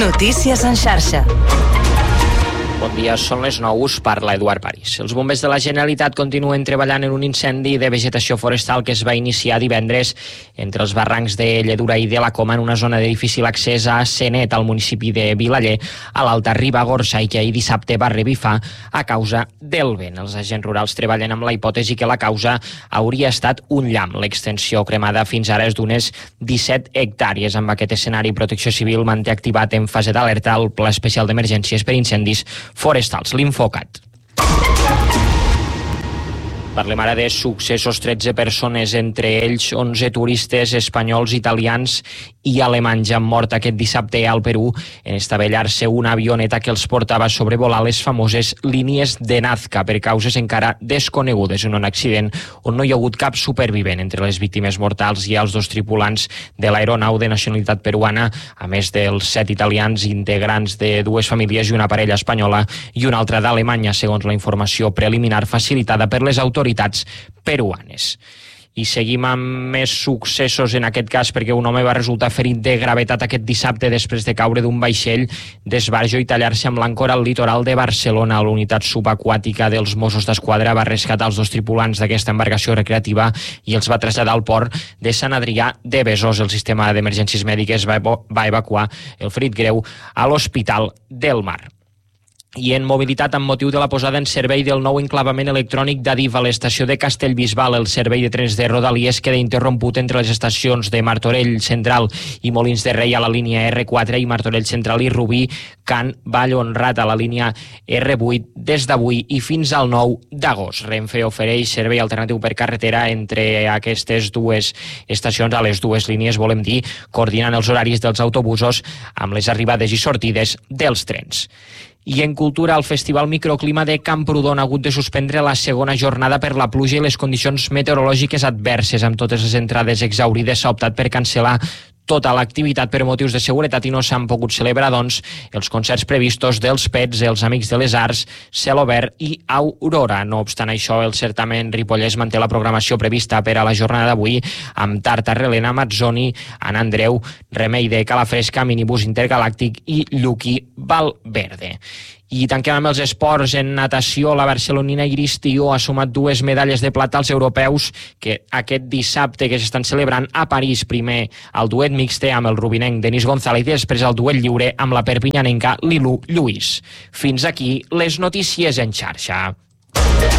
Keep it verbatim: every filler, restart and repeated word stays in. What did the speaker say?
Notícies en xarxa. Bon dia, són les nou, us parla Eduard París. Els bombers de la Generalitat continuen treballant en un incendi de vegetació forestal que es va iniciar divendres entre els barrancs de Lledura i de la Coma en una zona de difícil accés a Senet, al municipi de Vilaller, a l'Alta Ribagorça, i que ahir dissabte va revifar a causa del vent. Els agents rurals treballen amb la hipòtesi que la causa hauria estat un llamp. L'extensió cremada fins ara és d'unes disset hectàrees. Amb aquest escenari, Protecció Civil manté activat en fase d'alerta el Pla Especial d'Emergències per Incendis Forestals, l'Infocat. Parlem ara de successos. Tretze persones, entre ells onze turistes espanyols, italians i alemanys, han mort aquest dissabte al Perú en estavellar-se una avioneta que els portava a sobrevolar les famoses línies de Nazca per causes encara desconegudes, en un accident on no hi ha hagut cap supervivent. Entre les víctimes mortals hi ha els dos tripulants de l'aeronau de nacionalitat peruana, a més dels set italians, integrants de dues famílies i una parella espanyola i una altra d'Alemanya, segons la informació preliminar facilitada per les autoritats peruanes. I seguim amb més successos, en aquest cas perquè un home va resultar ferit de gravetat aquest dissabte després de caure d'un vaixell d'esbarjo i tallar-se amb l'àncora al litoral de Barcelona. L'unitat subaquàtica dels Mossos d'Esquadra va rescatar els dos tripulants d'aquesta embarcació recreativa i els va traslladar al port de Sant Adrià de Besòs. El sistema d'emergències mèdiques va, va evacuar el ferit greu a l'Hospital del Mar. I en mobilitat, amb motiu de la posada en servei del nou enclavament electrònic d'Adif a l'estació de Castellbisbal, el servei de trens de Rodalies queda interromput entre les estacions de Martorell Central i Molins de Rei a la línia erre quatre i Martorell Central i Rubí, Can Vallhonrat a la línia erre vuit des d'avui i fins al nou d'agost. Renfe ofereix servei alternatiu per carretera entre aquestes dues estacions, a les dues línies, volem dir, coordinant els horaris dels autobusos amb les arribades i sortides dels trens. I en cultura, el Festival Microclima de Camprodon ha hagut de suspendre la segona jornada per la pluja i les condicions meteorològiques adverses. Amb totes les entrades exaurides, s'ha optat per cancel·lar tota l'activitat per motius de seguretat i no s'han pogut celebrar, doncs, els concerts previstos dels Pets, els Amics de les Arts, Cel Obert i Aurora. No obstant això, el certamen ripollès manté la programació prevista per a la jornada d'avui amb Tarta Relena, Mazzoni, Anna Andreu, Remei de Calafresca, Minibús Intergalàctic i Lluqui Valverde. I tanquem amb els esports. En natació, la barcelonina Iris Tió ha sumat dues medalles de plata als europeus que aquest dissabte que s'estan celebrant a París. Primer el duet mixte amb el rubinenc Denis González i després el duet lliure amb la perpinyanenca Lilu Lluís. Fins aquí les notícies en xarxa.